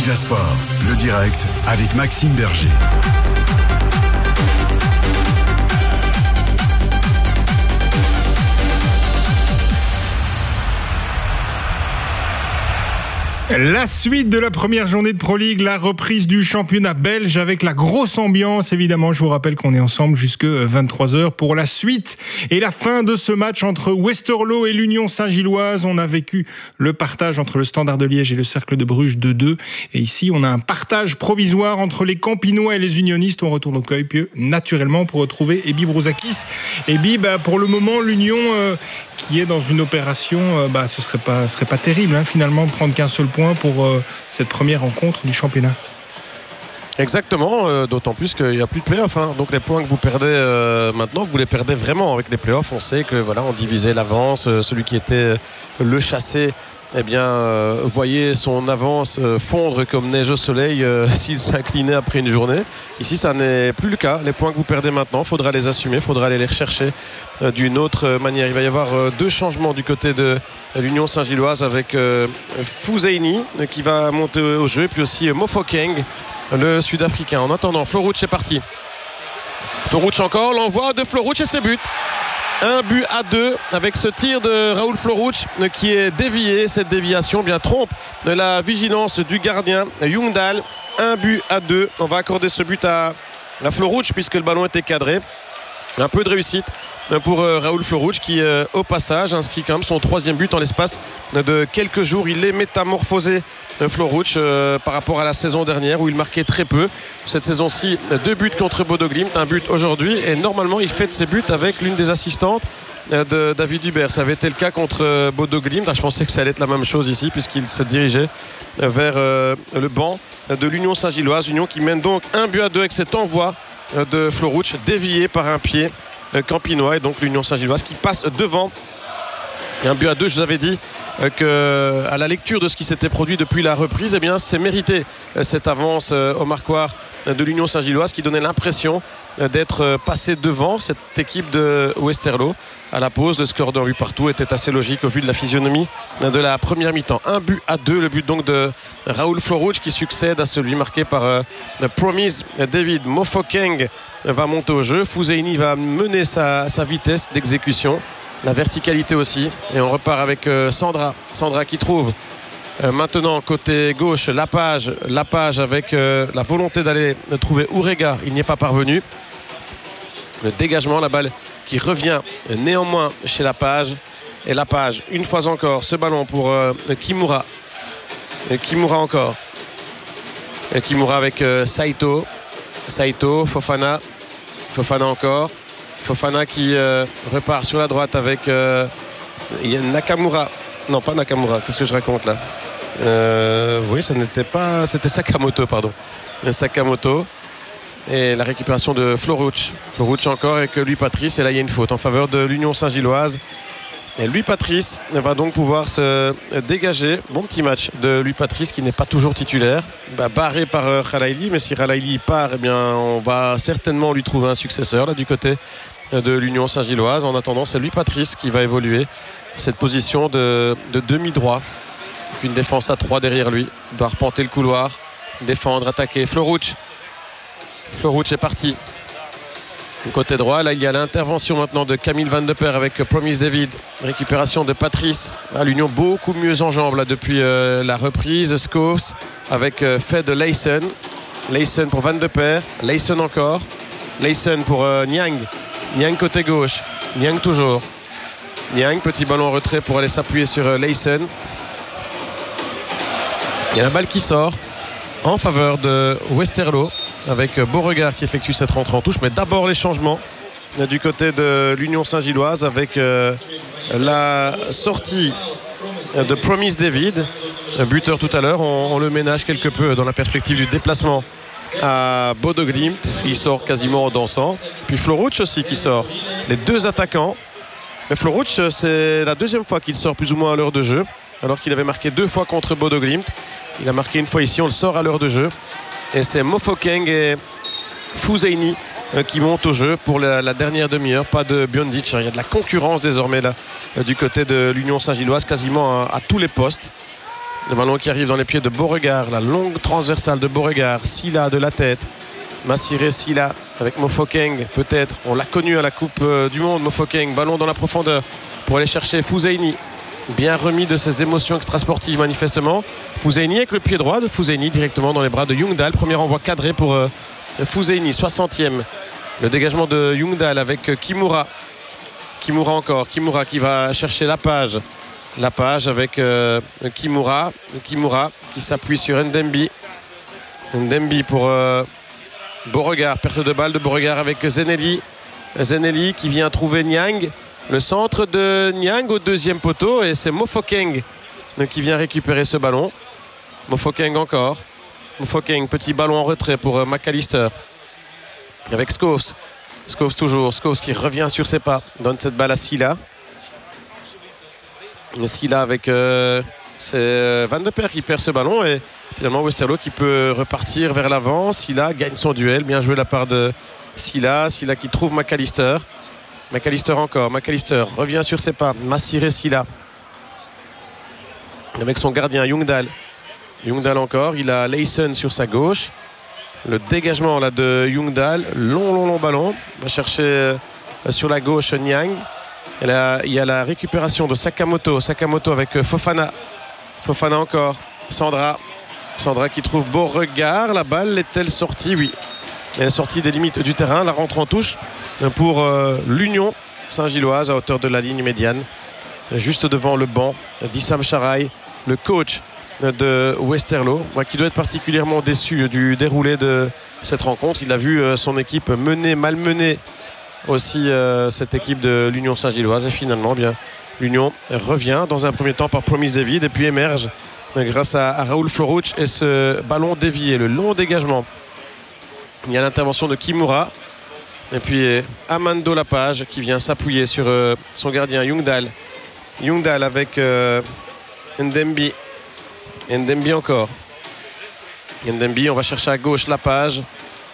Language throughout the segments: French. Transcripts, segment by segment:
Vivasport, le direct avec Maxime Berger. La suite de la première journée de Pro League, la reprise du championnat belge avec la grosse ambiance. Évidemment, je vous rappelle qu'on est ensemble jusque 23h pour la suite et la fin de ce match entre Westerlo et l'Union Saint-Gilloise. On a vécu le partage entre le Standard de Liège et le Cercle de Bruges 2-2. Et ici, on a un partage provisoire entre les Campinois et les Unionistes. On retourne au Coëpieux naturellement pour retrouver Ebi Brouzakis. Ebi, pour le moment, l'Union qui est dans une opération, ce serait pas terrible finalement de prendre qu'un seul point pour cette première rencontre du championnat. Exactement, d'autant plus qu'il n'y a plus de play-off. Donc les points que vous perdez maintenant, vous les perdez vraiment avec les play-offs. On sait que on divisait l'avance. Celui qui était le chassé, voyait son avance fondre comme neige au soleil s'il s'inclinait après une journée. Ici, ça n'est plus le cas. Les points que vous perdez maintenant, il faudra les assumer, il faudra aller les rechercher d'une autre manière. Il va y avoir deux changements du côté de l'Union Saint-Gilloise avec Fouzaini qui va monter au jeu, et puis aussi Mofokeng, le Sud-Africain. En attendant, Florouch est parti. Florouch encore, l'envoi de Florouch et ses buts. 1-2 avec ce tir de Raoul Florouch qui est dévié. Cette déviation trompe la vigilance du gardien Jungdahl. 1-2. On va accorder ce but à Florouch puisque le ballon était cadré. Un peu de réussite pour Raoul Florouch qui au passage inscrit quand même son troisième but en l'espace de quelques jours. Il est métamorphosé, Florouch, par rapport à la saison dernière où il marquait très peu. Cette saison-ci, 2 buts contre Bodo Glimt, 1 but aujourd'hui, et normalement il fête ses buts avec l'une des assistantes de David Hubert. Ça avait été le cas contre Bodo Glimt. Je pensais que ça allait être la même chose ici puisqu'il se dirigeait vers le banc de l'Union Saint-Gilloise. Union qui mène donc 1-2 avec cet envoi de Florouch dévié par un pied campinois, et donc l'Union Saint-Gilloise qui passe devant. Et 1-2, je vous avais dit qu'à la lecture de ce qui s'était produit depuis la reprise, c'est mérité cette avance au marquoir de l'Union Saint-Gilloise qui donnait l'impression d'être passé devant cette équipe de Westerlo. À la pause, le score d'un but partout était assez logique au vu de la physionomie de la première mi-temps. 1-2, le but donc de Raoul Florouch qui succède à celui marqué par Promise David. Mofokeng va monter au jeu. Fouzaini va mener sa vitesse d'exécution, la verticalité aussi. Et on repart avec Sandra qui trouve maintenant côté gauche Lapage avec la volonté d'aller trouver Ourega. Il n'y est pas parvenu. Le dégagement, la balle qui revient néanmoins chez Lapage. Et Lapage, une fois encore, ce ballon pour Kimura. Kimura encore. Kimura avec Saito, Fofana encore. Fofana qui repart sur la droite avec Nakamura. Non, pas Nakamura. Qu'est-ce que je raconte là? Oui, ça n'était pas... C'était Sakamoto, pardon. Sakamoto. Et la récupération de Florouch. Florouch encore avec Louis Patrice. Et là, il y a une faute en faveur de l'Union Saint-Gilloise. Et Louis Patrice va donc pouvoir se dégager. Bon petit match de Louis Patrice qui n'est pas toujours titulaire. Barré par Khalaili. Mais si Khalaili part, on va certainement lui trouver un successeur là, du côté de l'Union Saint-Gilloise. En attendant, c'est Louis Patrice qui va évoluer cette position de demi-droit. Une défense à 3 derrière lui. Il doit arpenter le couloir, défendre, attaquer. Florouch est parti. Côté droit, là il y a l'intervention maintenant de Camille Van de Peer avec Promise David. Récupération de Patrice. L'Union beaucoup mieux en jambes là, depuis la reprise. Schoofs avec fait de Leysen. Leysen pour Van de Peer. Leysen encore. Leysen pour Niang. Niang côté gauche. Niang toujours. Niang, petit ballon en retrait pour aller s'appuyer sur Leysen. Il y a la balle qui sort en faveur de Westerlo avec Beauregard qui effectue cette rentrée en touche. Mais d'abord les changements du côté de l'Union Saint-Gilloise avec la sortie de Promise David, buteur tout à l'heure. On le ménage quelque peu dans la perspective du déplacement à Bodo Glimt. Il sort quasiment en dansant. Puis Florouch aussi qui sort. Les deux attaquants. Mais Florouch, c'est la deuxième fois qu'il sort plus ou moins à l'heure de jeu, alors qu'il avait marqué 2 fois contre Bodo Glimt. Il a marqué une fois ici, on le sort à l'heure de jeu. Et c'est Mofokeng et Fouzaini qui montent au jeu pour la dernière demi-heure. Pas de Biondic. Il y a de la concurrence désormais là, du côté de l'Union Saint-Gilloise, quasiment à tous les postes. Le ballon qui arrive dans les pieds de Beauregard. La longue transversale de Beauregard. Silla de la tête. Massiré Silla avec Mofokeng. Peut-être. On l'a connu à la Coupe du Monde. Mofokeng. Ballon dans la profondeur pour aller chercher Fouzaini. Bien remis de ses émotions extrasportives manifestement. Fouzaini avec le pied droit de Fouzaini directement dans les bras de Youngdahl. Premier envoi cadré pour Fouzaini. 60e. Le dégagement de Youngdahl avec Kimura. Kimura encore. Kimura qui va chercher Lapage. Lapage avec Kimura. Kimura qui s'appuie sur Ndembi. Ndembi pour Beauregard. Perte de balle de Beauregard avec Zeneli. Zeneli qui vient trouver Niang. Le centre de Niang au deuxième poteau. Et c'est Mofokeng qui vient récupérer ce ballon. Mofokeng encore. Mofokeng, petit ballon en retrait pour McAllister. Avec Schoofs. Schoofs toujours. Schoofs qui revient sur ses pas. Donne cette balle à Silla. Silla avec c'est Van de Perre qui perd ce ballon et finalement Westerlo qui peut repartir vers l'avant. Silla gagne son duel, bien joué de la part de Silla. Silla qui trouve McAllister. McAllister encore, McAllister revient sur ses pas. Massiré Silla avec son gardien Youngdahl. Youngdahl encore, il a Leysen sur sa gauche. Le dégagement là de Youngdahl, long ballon. Va chercher sur la gauche Niang. Et là, il y a la récupération de Sakamoto. Sakamoto avec Fofana. Fofana encore. Sandra. Sandra qui trouve Beauregard. La balle est-elle sortie? Oui. Elle est sortie des limites du terrain. La rentre en touche pour l'Union Saint-Gilloise à hauteur de la ligne médiane. Juste devant le banc d'Issam Charaï, le coach de Westerlo, qui doit être particulièrement déçu du déroulé de cette rencontre. Il a vu son équipe malmenée aussi cette équipe de l'Union Saint-Gilloise et finalement bien l'Union revient dans un premier temps par Promise David et puis émerge grâce à Raoul Florouch et ce ballon dévié, le long dégagement. Il y a l'intervention de Kimura et puis Amando Lapage qui vient s'appuyer sur son gardien Youngdahl. Youngdahl avec Ndembi. Ndembi encore. Ndembi, on va chercher à gauche Lapage.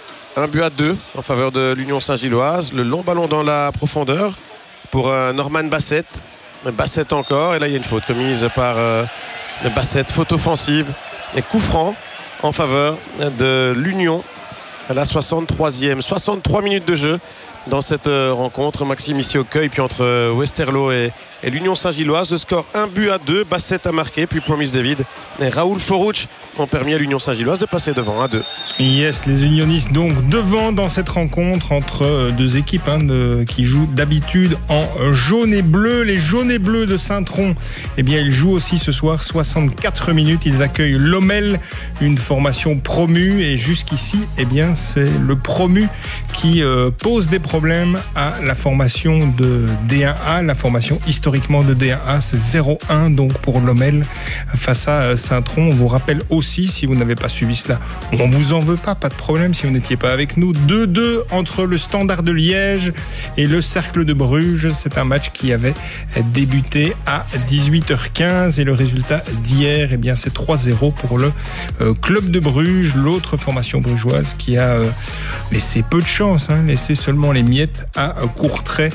1-2 en faveur de l'Union Saint-Gilloise. Le long ballon dans la profondeur pour Norman Bassett. Bassett encore. Et là, il y a une faute commise par Bassett. Faute offensive et coup franc en faveur de l'Union à la 63e. 63 minutes de jeu dans cette rencontre. Maxime ici au Cueil, puis entre Westerlo et l'Union Saint-Gilloise. Le score 1-2. Bassett a marqué, puis Promise David et Raoul Florouch ont permis à l'Union Saint-Gilloise de passer devant 1-2. Yes, les unionistes donc devant dans cette rencontre entre deux équipes qui jouent d'habitude en jaune et bleu. Les jaunes et bleus de Saint-Tron, eh bien ils jouent aussi ce soir 64 minutes. Ils accueillent Lommel, une formation promue, et jusqu'ici, eh bien c'est le promu qui pose des problèmes à la formation de D1A, la formation historiquement de D1A. C'est 0-1 donc pour Lommel face à Saint-Tron. On vous rappelle aussi, si vous n'avez pas suivi cela, on vous en veut pas de problème si vous n'étiez pas avec nous. 2-2 entre le Standard de Liège et le Cercle de Bruges. C'est un match qui avait débuté à 18h15 et le résultat d'hier, eh bien c'est 3-0 pour le Club de Bruges, l'autre formation brugeoise qui a laissé peu de chance, laissé seulement les miettes à Courtrai.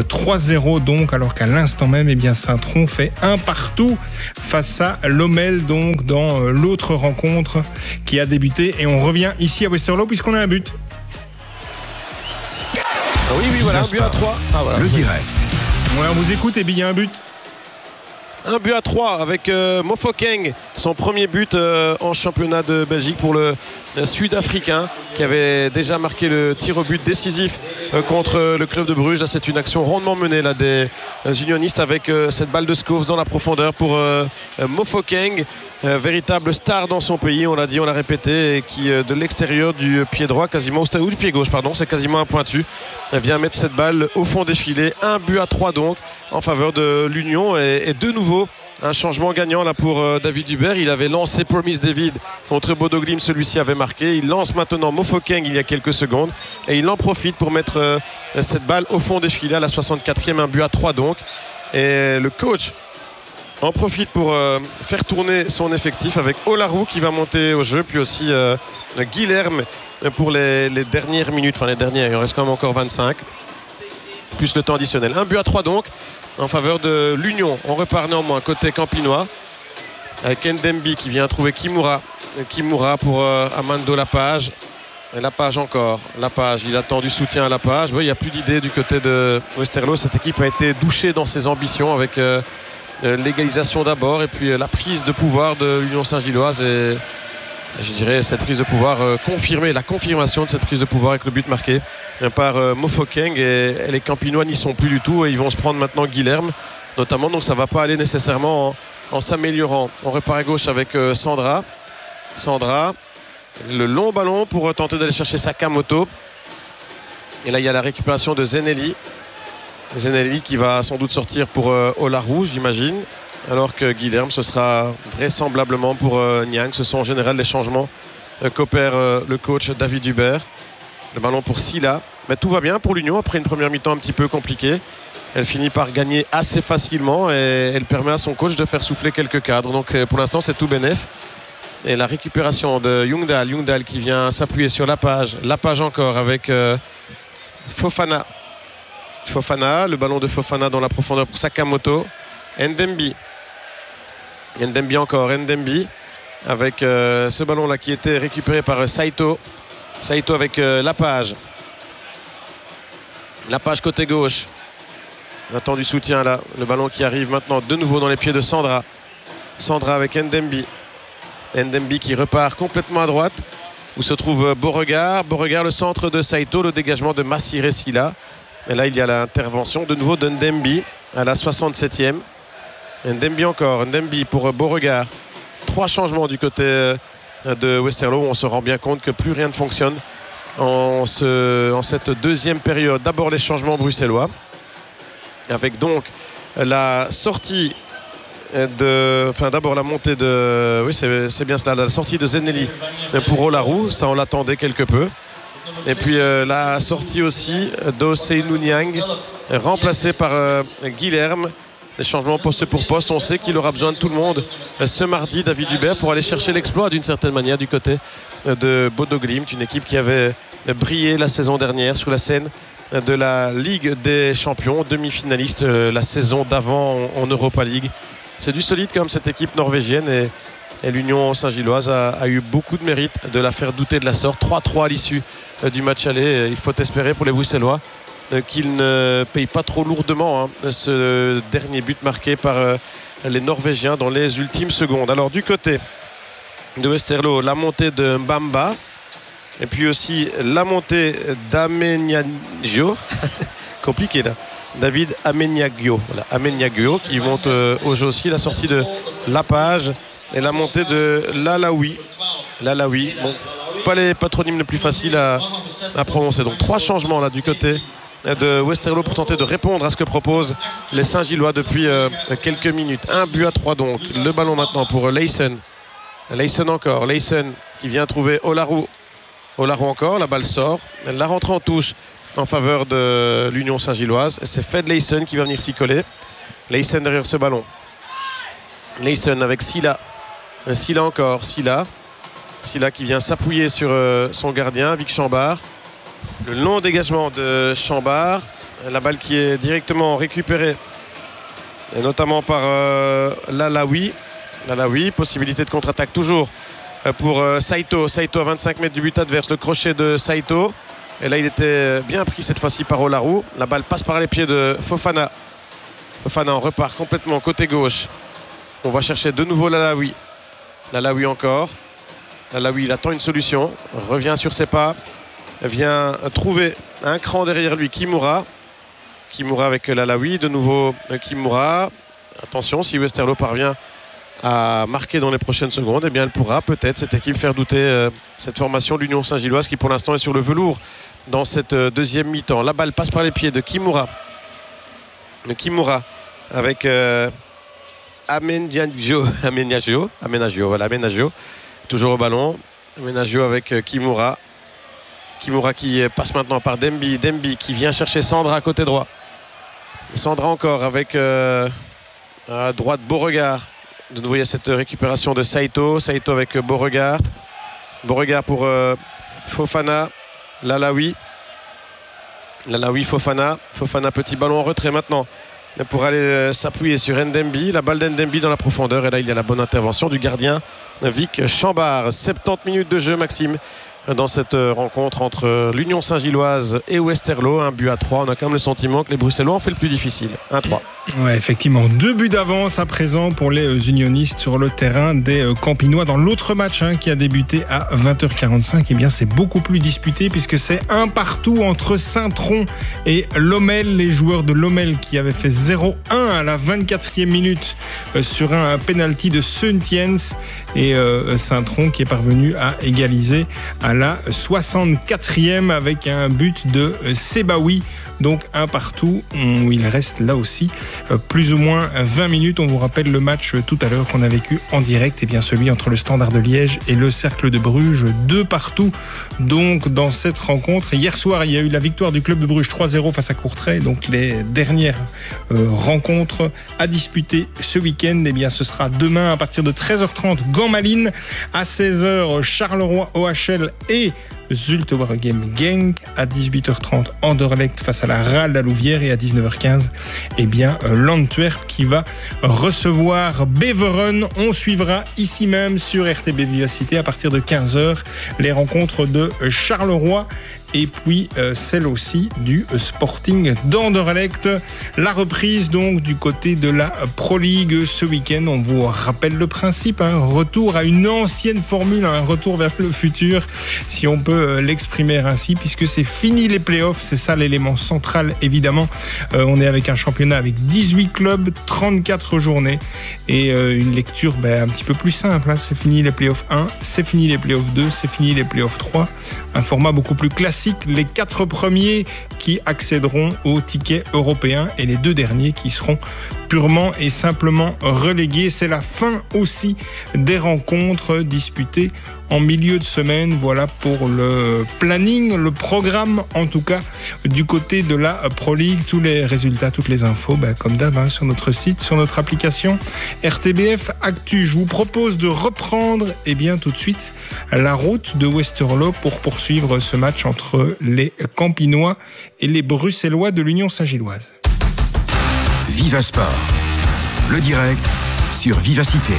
3-0 donc, alors qu'à l'instant même, eh bien Saint-Tron fait 1-1 face à Lommel, donc dans l'autre rencontre qui a débuté. Et on revient ici à Westerlo puisqu'on a un but. Oui, voilà, 1-3. Voilà. Le direct. Ouais, on vous écoute, et bien il y a un but. 1-3 avec Mofokeng, son premier but en championnat de Belgique pour le Sud-Africain qui avait déjà marqué le tir au but décisif contre le Club de Bruges. Là, c'est une action rondement menée là, des unionistes avec cette balle de Schoofs dans la profondeur pour Mofokeng. Véritable star dans son pays, on l'a dit, on l'a répété, et qui de l'extérieur du pied droit quasiment, ou du pied gauche pardon, c'est quasiment un pointu, vient mettre cette balle au fond des filets. 1-3 donc en faveur de l'Union, et de nouveau un changement gagnant là pour David Hubert. Il avait lancé Promise David contre Bodo Glimt, celui-ci avait marqué. Il lance maintenant Mofokeng il y a quelques secondes et il en profite pour mettre cette balle au fond des filets à la 64e. 1-3 donc, et le coach en profite pour faire tourner son effectif avec Olarou qui va monter au jeu, puis aussi Guilherme pour les dernières minutes, enfin les dernières, il en reste quand même encore 25, plus le temps additionnel. 1-3 donc en faveur de l'Union. On repart néanmoins côté campinois avec Ndembi qui vient trouver Kimura. Kimura pour Amando Lapage. Et Lapage encore. Lapage, il attend du soutien à Lapage. Il n'y a plus d'idée du côté de Westerlo. Cette équipe a été douchée dans ses ambitions avec l'égalisation d'abord et puis la prise de pouvoir de l'Union Saint-Gilloise. Et je dirais cette prise de pouvoir confirmée, la confirmation de cette prise de pouvoir avec le but marqué par Mofokeng. Et les Campinois n'y sont plus du tout. Et ils vont se prendre maintenant Guilherme, notamment. Donc ça ne va pas aller nécessairement en s'améliorant. On repart à gauche avec Sandra. Sandra, le long ballon pour tenter d'aller chercher Sakamoto. Et là, il y a la récupération de Zenelli. Zenelli qui va sans doute sortir pour Olarou, j'imagine. Alors que Guilherme, ce sera vraisemblablement pour Niang. Ce sont en général les changements qu'opère le coach David Hubert. Le ballon pour Silla. Mais tout va bien pour l'Union après une première mi-temps un petit peu compliquée. Elle finit par gagner assez facilement et elle permet à son coach de faire souffler quelques cadres. Donc pour l'instant, c'est tout bénef. Et la récupération de Youngdal qui vient s'appuyer sur Lapage. Lapage encore avec Fofana. Fofana, le ballon de Fofana dans la profondeur pour Sakamoto. Ndembi. Ndembi encore, Ndembi. Avec ce ballon-là qui était récupéré par Saito. Saito avec Lapage. Lapage côté gauche. On attend du soutien là. Le ballon qui arrive maintenant de nouveau dans les pieds de Sandra. Sandra avec Ndembi. Ndembi qui repart complètement à droite où se trouve Beauregard. Beauregard, le centre de Saito, le dégagement de Massiré Silla. Et là il y a l'intervention de nouveau de Ndembi à la 67e. Ndembi encore, Ndembi pour Beauregard. 3 changements du côté de Westerlo. On se rend bien compte que plus rien ne fonctionne en cette deuxième période. D'abord les changements bruxellois avec donc la sortie d'abord la montée de... Oui, c'est bien cela, la sortie de Zenelli pour Olarou, ça on l'attendait quelque peu. Et puis la sortie aussi d'Oseinou Niang, remplacé par Guilherme. Les changements poste pour poste, on sait qu'il aura besoin de tout le monde ce mardi, David Hubert, pour aller chercher l'exploit d'une certaine manière du côté de Bodo Glimt, une équipe qui avait brillé la saison dernière sur la scène de la Ligue des Champions, demi-finaliste la saison d'avant en Europa League. C'est du solide comme cette équipe norvégienne et l'Union Saint-Gilloise a eu beaucoup de mérite de la faire douter de la sorte. 3-3 à l'issue du match aller. Il faut espérer pour les Bruxellois qu'ils ne payent pas trop lourdement ce dernier but marqué par les Norvégiens dans les ultimes secondes. Alors du côté de Westerlo, la montée de Mbamba et puis aussi la montée d'Ameniagio. Compliqué là. David Ameniagio. Voilà, Ameniagio qui monte au jeu aussi. La sortie de Lapage et la montée de Lalaoui. Lalaoui. Bon, pas les patronymes les plus faciles à prononcer. Donc 3 changements là du côté de Westerlo pour tenter de répondre à ce que proposent les Saint-Gillois depuis quelques minutes. 1-3 donc. Le ballon maintenant pour Leysen. Leysen encore. Leysen qui vient trouver Olarou. Olarou encore. La balle sort. Elle la rentre en touche en faveur de l'Union Saint-Gilloise. C'est Fed Leysen qui va venir s'y coller. Leysen derrière ce ballon. Leysen avec Silla. Silla encore. Silla qui vient s'appuyer sur son gardien, Vic Chambard. Le long dégagement de Chambard. La balle qui est directement récupérée. Et notamment par Lalaoui. Lalaoui, possibilité de contre-attaque toujours pour Saito. Saito à 25 mètres du but adverse. Le crochet de Saito. Et là, il était bien pris cette fois-ci par Olarou. La balle passe par les pieds de Fofana. Fofana en repart complètement côté gauche. On va chercher de nouveau Lalaoui. Lalaoui encore. Lalaoui, il attend une solution. Revient sur ses pas. Vient trouver un cran derrière lui, Kimura. Kimura avec Lalaoui. De nouveau Kimura. Attention, si Westerlo parvient à marquer dans les prochaines secondes, eh bien elle pourra peut-être cette équipe faire douter cette formation de l'Union Saint-Gilloise qui pour l'instant est sur le velours dans cette deuxième mi-temps. La balle passe par les pieds de Kimura. Kimura avec Ameniagio. Voilà, Ameniagio. Toujours au ballon. Ameniagio avec Kimura. Kimura qui passe maintenant par Dembi. Dembi qui vient chercher Sandra à côté droit. Sandra encore avec à droite Beauregard. De nouveau, il y a cette récupération de Saito. Saito avec Beauregard. Beauregard pour Fofana. Lalaoui. Lalaoui, Fofana. Fofana, petit ballon en retrait maintenant pour aller s'appuyer sur Ndembi. La balle d'Ndembi dans la profondeur. Et là, il y a la bonne intervention du gardien Vic Chambard. 70 minutes de jeu, Maxime, dans cette rencontre entre l'Union Saint-Gilloise et Westerlo. 1-3. On a quand même le sentiment que les Bruxellois ont fait le plus difficile. 1-3. Ouais, effectivement. 2 buts d'avance à présent pour les unionistes sur le terrain des Campinois. Dans l'autre match qui a débuté à 20h45, eh bien, c'est beaucoup plus disputé puisque c'est 1-1 entre Saint-Tron et Lommel. Les joueurs de Lommel qui avaient fait 0-1 à la 24e minute sur un penalty de Suntiens et Saint-Tron qui est parvenu à égaliser à la 64e avec un but de Sebaoui. Donc 1-1 où il reste là aussi plus ou moins 20 minutes. On vous rappelle le match tout à l'heure qu'on a vécu en direct, et bien celui entre le Standard de Liège et le Cercle de Bruges, 2-2 donc dans cette rencontre. Hier soir, il y a eu la victoire du club de Bruges 3-0 face à Courtrai. Donc les dernières rencontres à disputer ce week-end, et bien ce sera demain à partir de 13h30 Gand-Malines, à 16h Charleroi OHL et Zulte Waregem Genk, à 18h30 Anderlecht face à la RAL d'Alouvière, et à 19h15 eh bien l'Antwerp qui va recevoir Beveren. On suivra ici même sur RTB Vivacité à partir de 15h les rencontres de Charleroi et puis celle aussi du Sporting d'Anderlecht. La reprise donc du côté de la Pro League ce week-end. On vous rappelle le principe, retour à une ancienne formule, un retour vers le futur, si on peut l'exprimer ainsi, puisque c'est fini les playoffs. C'est ça l'élément central évidemment. On est avec un championnat avec 18 clubs, 34 journées et une lecture un petit peu plus simple. C'est fini les playoffs 1, c'est fini les playoffs 2, c'est fini les playoffs 3. Un format beaucoup plus classique. Les 4 premiers qui accéderont au ticket européen et les 2 derniers qui seront purement et simplement relégués. C'est la fin aussi des rencontres disputées en milieu de semaine. Voilà pour le planning, le programme en tout cas du côté de la Pro League. Tous les résultats, toutes les infos, comme d'hab, sur notre site, sur notre application RTBF Actu. Je vous propose de reprendre tout de suite la route de Westerlo pour poursuivre ce match entre les Campinois et les Bruxellois de l'Union Saint-Gilloise. Viva Sport, le direct sur Vivacité.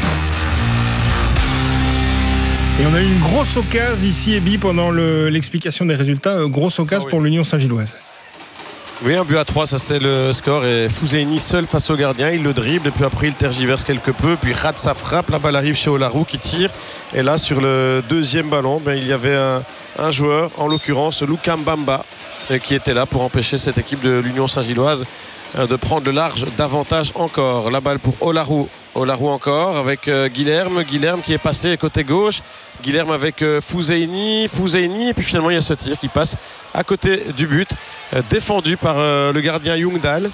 Et on a eu une grosse occasion ici, Ebi, pendant l'explication des résultats. Grosse occasion pour l'Union Saint-Gilloise. Oui, 1-3, ça c'est le score. Et Fouzeini seul face au gardien, il le dribble et puis après il tergiverse quelque peu. Puis rate sa frappe, la balle arrive chez Olarou qui tire. Et là sur le deuxième ballon, il y avait un joueur, en l'occurrence Luka Mbamba, qui était là pour empêcher cette équipe de l'Union Saint-Gilloise de prendre le large davantage encore. La balle pour Olarou. Olarou encore avec Guilherme qui est passé côté gauche. Guilherme avec Fouzeini, et puis finalement il y a ce tir qui passe à côté du but, défendu par le gardien Jungdahl,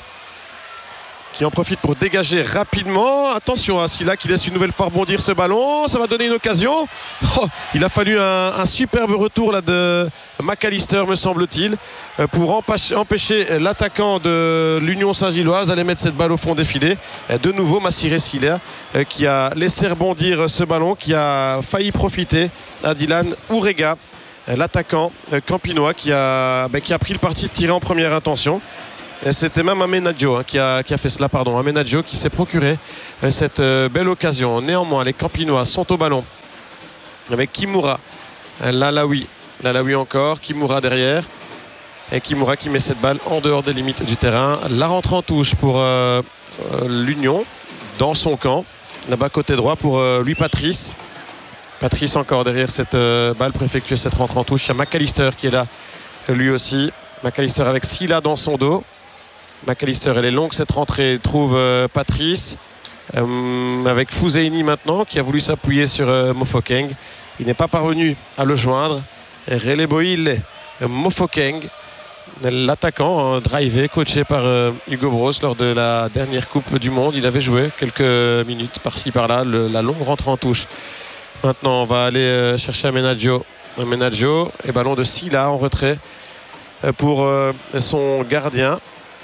qui en profite pour dégager rapidement. Attention à Silla qui laisse une nouvelle fois rebondir ce ballon. Ça va donner une occasion. Il a fallu un superbe retour là de McAllister, me semble-t-il, pour empêcher l'attaquant de l'Union Saint-Gilloise d'aller mettre cette balle au fond des filets. De nouveau Massiré Silla qui a laissé rebondir ce ballon, qui a failli profiter à Dylan Ourega, l'attaquant campinois qui a pris le parti de tirer en première intention. Et c'était même Amenadjo qui a fait cela, Amenadjo qui s'est procuré cette belle occasion. Néanmoins, les Campinois sont au ballon avec Kimura, Lalaoui encore, Kimura derrière, et Kimura qui met cette balle en dehors des limites du terrain. La rentre en touche pour l'Union dans son camp, là-bas côté droit pour Louis Patrice encore derrière cette balle pour effectuer cette rentre en touche. Il y a McAllister qui est là lui aussi, McAllister avec Silla dans son dos. McAllister, elle est longue cette rentrée, il trouve Patrice avec Fouzeini maintenant qui a voulu s'appuyer sur Mofokeng. Il n'est pas parvenu à le joindre. Releboil Mofokeng, l'attaquant drivé, coaché par Hugo Bros lors de la dernière Coupe du Monde. Il avait joué quelques minutes par-ci par-là, la longue rentrée en touche. Maintenant on va aller chercher Amenadjo et ballon de Silla en retrait pour son gardien.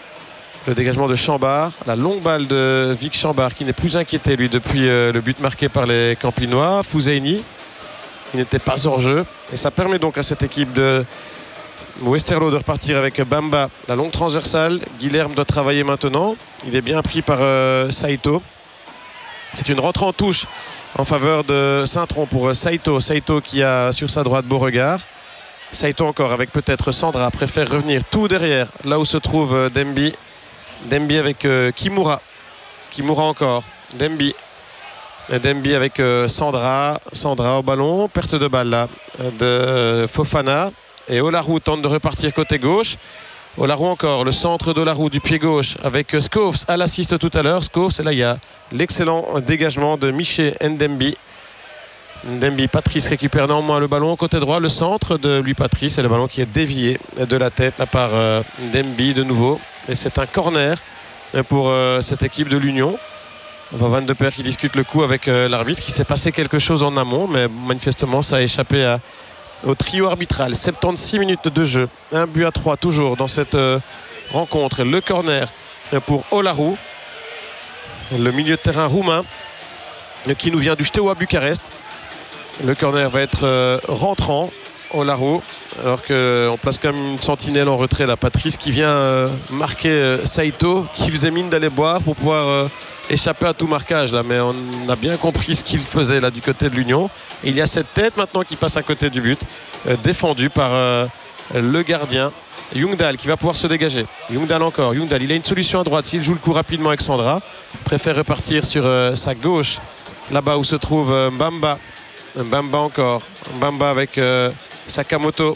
Le dégagement de Chambard, la longue balle de Vic Chambard qui n'est plus inquiété lui depuis le but marqué par les Campinois. Fouzeini, il n'était pas hors jeu et ça permet donc à cette équipe de Westerlo de repartir avec Bamba, la longue transversale. Guilherme doit travailler maintenant. Il est bien pris par Saito. C'est une rentrée en touche en faveur de Saint-Tron pour Saito. Saito qui a sur sa droite Beauregard. Saito encore avec peut-être Sandra. Préfère revenir tout derrière, là où se trouve Demby. Demby avec Kimura. Kimura encore. Demby. Demby avec Sandra. Sandra au ballon. Perte de balle là de Fofana. Et Olaru tente de repartir côté gauche. Olaru encore, le centre d'Olaru du pied gauche avec Schoofs à l'assiste tout à l'heure. Schoofs, et là il y a l'excellent dégagement de Miché Ndembi. Ndembi, Patrice récupère néanmoins le ballon côté droit, le centre de Louis Patrice et le ballon qui est dévié de la tête là par Ndembi de nouveau. Et c'est un corner pour cette équipe de l'Union. Van de Perre qui discute le coup avec l'arbitre. Il s'est passé quelque chose en amont, mais manifestement ça a échappé au trio arbitral. 76 minutes de jeu, 1-3 toujours dans cette rencontre. Le corner pour Olaru, le milieu de terrain roumain qui nous vient du Steaua Bucarest. Le corner va être rentrant. Olaru, alors qu'on place quand même une sentinelle en retrait là, Patrice qui vient marquer Saito qui faisait mine d'aller boire pour pouvoir échapper à tout marquage là, mais on a bien compris ce qu'il faisait là du côté de l'Union. Et il y a cette tête maintenant qui passe à côté du but, défendue par le gardien Ljungdahl qui va pouvoir se dégager. Ljungdahl encore, Ljungdahl, il a une solution à droite s'il joue le coup rapidement avec Sandra, préfère repartir sur sa gauche là-bas où se trouve Mbamba. Mbamba encore, Mbamba avec Sakamoto.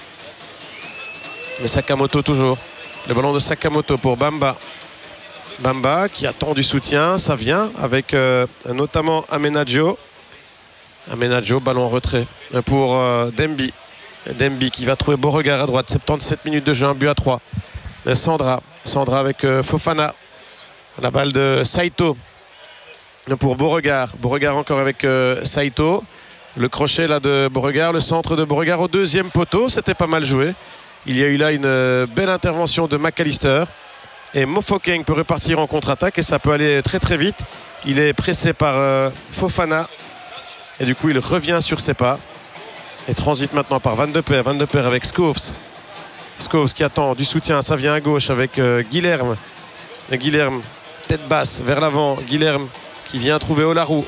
Et Sakamoto toujours. Le ballon de Sakamoto pour Bamba. Bamba qui attend du soutien, ça vient avec notamment Amenaggio. Amenaggio, ballon en retrait pour Demby. Demby qui va trouver Beauregard à droite. 77 minutes de jeu, 1-3. Sandra. Sandra avec Fofana. La balle de Saito pour Beauregard. Beauregard encore avec Saito. Le crochet là de Beauregard, le centre de Beauregard au deuxième poteau. C'était pas mal joué. Il y a eu là une belle intervention de McAllister. Et Mofokeng peut repartir en contre-attaque et ça peut aller très très vite. Il est pressé par Fofana. Et du coup il revient sur ses pas. Et transite maintenant par Van de Perre. Van de Perre avec Schoofs. Schoofs qui attend du soutien. Ça vient à gauche avec Guilherme. Guilherme, tête basse vers l'avant. Guilherme qui vient trouver Olaru.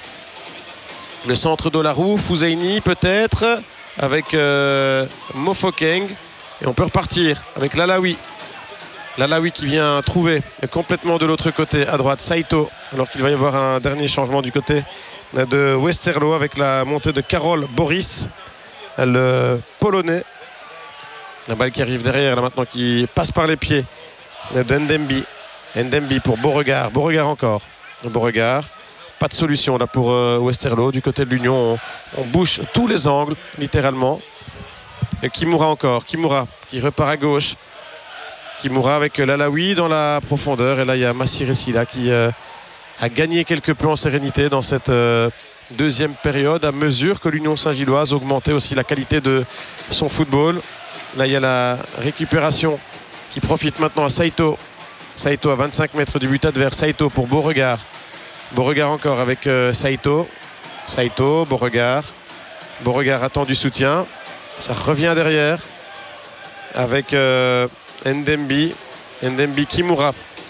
Le centre d'Olaru, Fouzaini peut-être, avec Mofokeng. Et on peut repartir avec Lalaoui. Lalaoui qui vient trouver complètement de l'autre côté, à droite, Saito. Alors qu'il va y avoir un dernier changement du côté de Westerlo avec la montée de Karol Boris, le Polonais. La balle qui arrive derrière, là maintenant, qui passe par les pieds de Ndembi. Ndembi pour Beauregard. Beauregard encore. Beauregard. Pas de solution là pour Westerlo. Du côté de l'Union, on bouche tous les angles, littéralement. Et Kimura encore. Kimura qui repart à gauche. Kimura avec Lalaoui dans la profondeur. Et là, il y a Massiresi là qui a gagné quelque peu en sérénité dans cette deuxième période, à mesure que l'Union Saint-Gilloise augmentait aussi la qualité de son football. Là, il y a la récupération qui profite maintenant à Saito. Saito à 25 mètres du but adverse. Saito pour Beauregard. Beauregard encore avec Saito. Saito, Beauregard. Beauregard attend du soutien. Ça revient derrière avec Ndembi. Ndembi, Kimura.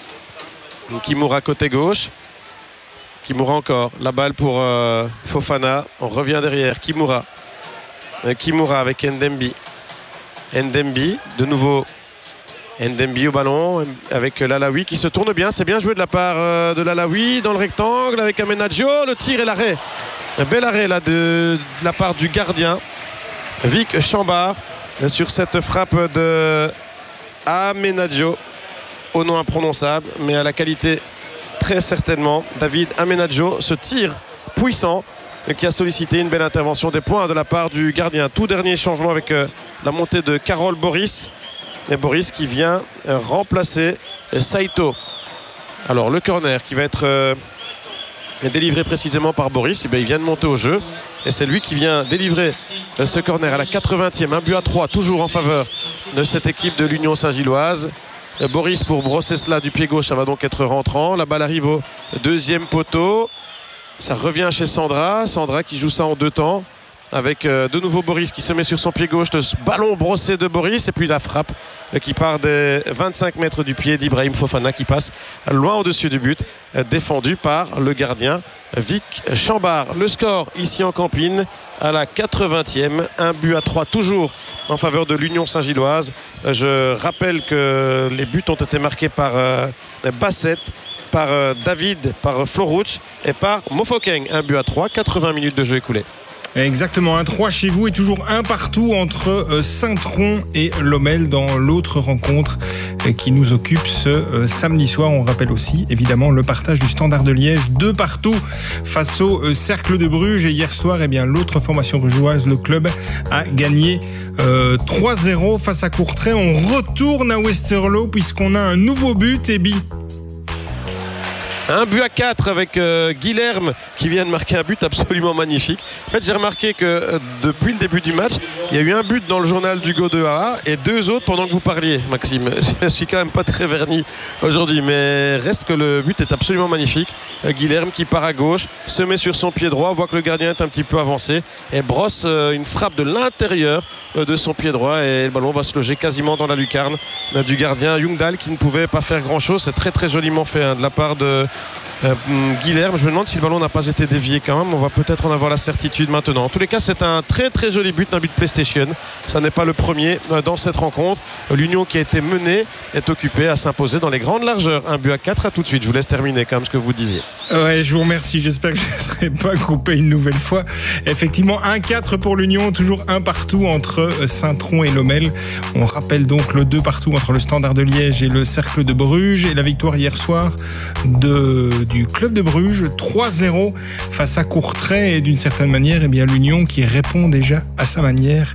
Kimura côté gauche. Kimura encore. La balle pour Fofana. On revient derrière. Kimura. Kimura avec Ndembi. Ndembi, de nouveau. Ndembi au ballon avec Lalaoui qui se tourne bien. C'est bien joué de la part de Lalaoui dans le rectangle avec Amenaggio. Le tir et l'arrêt. Un bel arrêt là de la part du gardien Vic Chambard sur cette frappe de Amenaggio. Au nom imprononçable, mais à la qualité très certainement. David Amenaggio, ce tir puissant qui a sollicité une belle intervention des points de la part du gardien. Tout dernier changement avec la montée de Karol Boris. Et Boris qui vient remplacer Saito. Alors le corner qui va être délivré précisément par Boris, il vient de monter au jeu. Et c'est lui qui vient délivrer ce corner à la 80e. 1-3 toujours en faveur de cette équipe de l'Union Saint-Gilloise. Boris pour brosser cela du pied gauche, ça va donc être rentrant. La balle arrive au deuxième poteau. Ça revient chez Sandra. Sandra qui joue ça en deux temps. avec de nouveau Boris qui se met sur son pied gauche, le ballon brossé de Boris et puis la frappe qui part des 25 mètres du pied d'Ibrahim Fofana qui passe loin au-dessus du but, défendu par le gardien Vic Chambard. Le score ici en Campine à la 80e, 1-3 toujours en faveur de l'Union Saint-Gilloise. Je rappelle que les buts ont été marqués par Bassett, par David, par Florouch et par Mofokeng. 1-3, 80 minutes de jeu écoulées. Exactement, 1-3 chez vous et toujours 1 partout entre Saint-Tron et Lommel dans l'autre rencontre qui nous occupe ce samedi soir. On rappelle aussi évidemment le partage du Standard de Liège, 2 partout face au Cercle de Bruges. Et hier soir, eh bien, l'autre formation brugeoise, le club, a gagné 3-0 face à Courtrai. On retourne à Westerlo puisqu'on a un nouveau but, Ebi. 1-4 avec Guilherme qui vient de marquer un but absolument magnifique. En fait, j'ai remarqué que depuis le début du match, il y a eu un but dans le journal d'Hugo de AA et 2 autres pendant que vous parliez, Maxime. Je suis quand même pas très verni aujourd'hui, mais reste que le but est absolument magnifique. Guilherme qui part à gauche, se met sur son pied droit, voit que le gardien est un petit peu avancé et brosse une frappe de l'intérieur de son pied droit et le ballon va se loger quasiment dans la lucarne du gardien Jungdahl qui ne pouvait pas faire grand chose. C'est très très joliment fait de la part de Guilherme. Je me demande si le ballon n'a pas été dévié quand même. On va peut-être en avoir la certitude maintenant. En tous les cas, c'est un très très joli but, un but PlayStation. Ça n'est pas le premier dans cette rencontre. L'Union qui a été menée est occupée à s'imposer dans les grandes largeurs. 1-4 à tout de suite. Je vous laisse terminer quand même ce que vous disiez. Ouais, je vous remercie. J'espère que je ne serai pas coupé une nouvelle fois. Effectivement, 1-4 pour l'Union. Toujours 1 partout entre Saint-Tron et Lommel. On rappelle donc le 2 partout entre le Standard de Liège et le Cercle de Bruges. Et la victoire hier soir du club de Bruges, 3-0 face à Courtrai. Et d'une certaine manière, eh bien, l'Union qui répond déjà à sa manière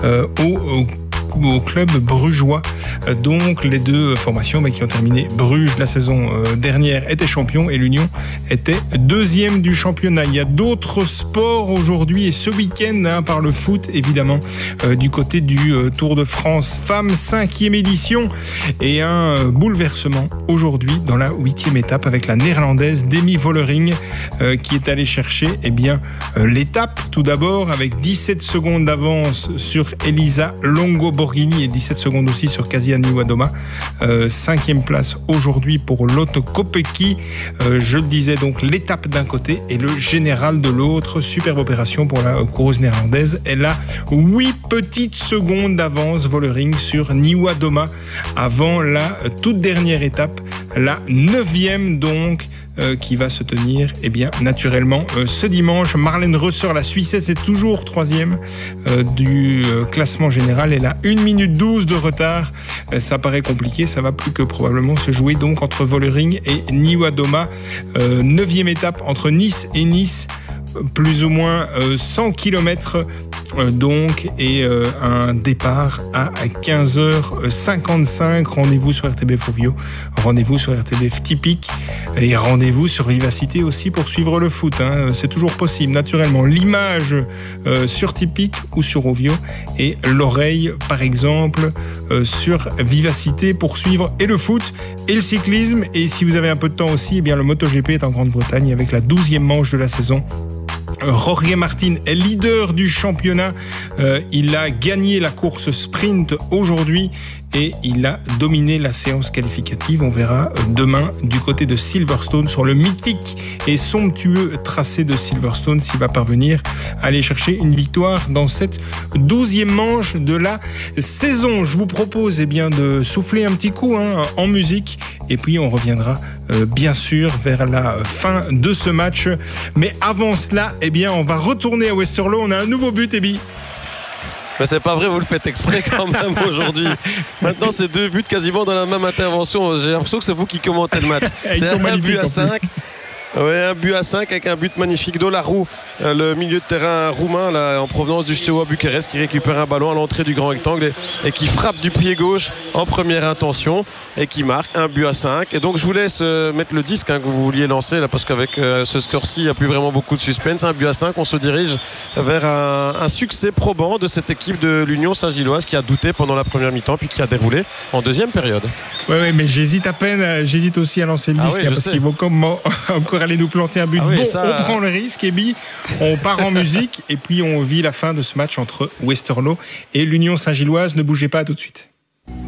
au club brugeois. Donc les 2 formations qui ont terminé. Bruges la saison dernière était champion et l'Union était 2e du championnat. Il y a d'autres sports aujourd'hui et ce week-end par le foot évidemment du côté du Tour de France Femmes 5e édition et un bouleversement aujourd'hui dans la 8e étape avec la néerlandaise Demi Vollering qui est allée chercher l'étape tout d'abord avec 17 secondes d'avance sur Elisa Longo-Borghini et 17 secondes aussi sur Kasia Niwadoma. 5e place aujourd'hui pour Lotte Kopecky. Je le disais donc, l'étape d'un côté et le général de l'autre. Superbe opération pour la coureuse néerlandaise. Elle a 8 petites secondes d'avance Vollering sur Niwadoma avant la toute dernière étape, la 9e donc, qui va se tenir naturellement ce dimanche. Marlène Rösser, la Suissesse, est toujours 3e du classement général. Elle a 1 minute 12 de retard. Ça paraît compliqué, ça va plus que probablement se jouer donc entre Vollering et Niwadoma. 9e étape entre Nice et Nice, plus ou moins 100 km donc, et un départ à 15h55. Rendez-vous sur RTB Fovio, rendez-vous sur RTB Typique et rendez-vous sur Vivacité aussi pour suivre le foot. C'est toujours possible, naturellement. L'image sur Typique ou sur Ovio et l'oreille, par exemple, sur Vivacité pour suivre et le foot et le cyclisme. Et si vous avez un peu de temps aussi, le MotoGP est en Grande-Bretagne avec la 12e manche de la saison. Jorge Martin est leader du championnat. Il a gagné la course sprint aujourd'hui et il a dominé la séance qualificative. On verra demain du côté de Silverstone sur le mythique et somptueux tracé de Silverstone s'il va parvenir à aller chercher une victoire dans cette 12e manche de la saison. Je vous propose de souffler un petit coup en musique et puis on reviendra bien sûr vers la fin de ce match. Mais avant cela, on va retourner à Westerlo. On a un nouveau but, Ebi. Mais c'est pas vrai, vous le faites exprès quand même aujourd'hui. Maintenant, c'est 2 buts quasiment dans la même intervention. J'ai l'impression que c'est vous qui commentez le match. C'est un but à 5. Ouais, 1-5 avec un but magnifique d'Olarou, le milieu de terrain roumain là, en provenance du Steaua Bucarest, qui récupère un ballon à l'entrée du grand rectangle et qui frappe du pied gauche en première intention et qui marque 1-5. Et donc je vous laisse mettre le disque que vous vouliez lancer là, parce qu'avec ce score-ci il n'y a plus vraiment beaucoup de suspense. 1-5, on se dirige vers un succès probant de cette équipe de l'Union Saint-Gilloise qui a douté pendant la première mi-temps puis qui a déroulé en deuxième période. Ouais, mais j'hésite à peine, j'hésite aussi à lancer le disque parce qu'il vaut encore Faudrait aller nous planter un but. Ah oui, bon, ça... on prend le risque, Ebi. On part en musique et puis on vit la fin de ce match entre Westerlo et l'Union Saint-Gilloise. Ne bougez pas, à tout de suite.